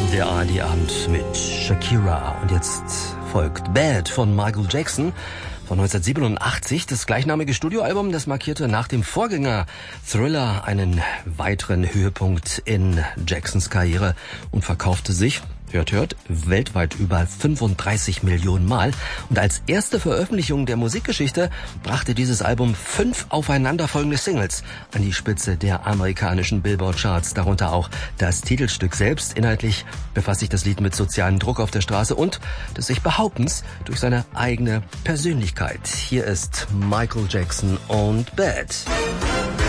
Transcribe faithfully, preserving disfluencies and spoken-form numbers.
Der A R D-Abend mit Shakira. Und jetzt folgt Bad von Michael Jackson von neunzehnhundertsiebenundachtzig. Das gleichnamige Studioalbum, das markierte nach dem Vorgänger Thriller einen weiteren Höhepunkt in Jacksons Karriere und verkaufte sich, hört, hört, weltweit über fünfunddreißig Millionen Mal. Und als erste Veröffentlichung der Musikgeschichte brachte dieses Album fünf aufeinanderfolgende Singles an die Spitze der amerikanischen Billboard-Charts, darunter auch das Titelstück selbst. Inhaltlich befasst sich das Lied mit sozialem Druck auf der Straße und des sich Behauptens durch seine eigene Persönlichkeit. Hier ist Michael Jackson und Bad.